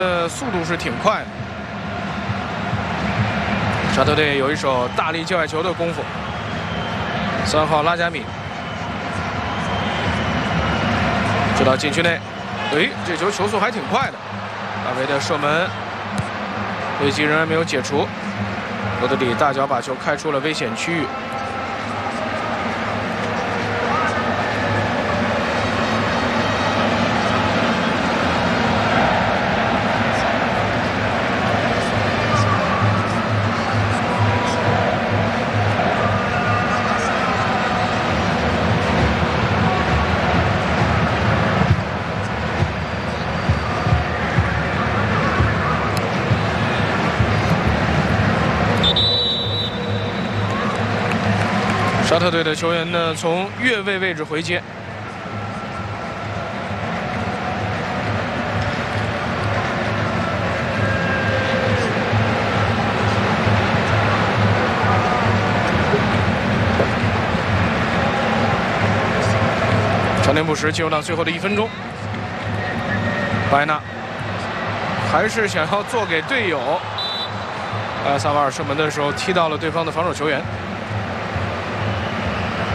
速度是挺快的。沙特队有一手大力界外球的功夫。3号拉加米，直到禁区内。哎，这球球速还挺快的。大卫的射门，危机仍然没有解除。罗德里大脚把球开出了危险区域。 沙特队的球员呢，从越位位置回接。长天不时进入到最后的1分钟，白纳还是想要做给队友。萨瓦尔射门的时候踢到了对方的防守球员。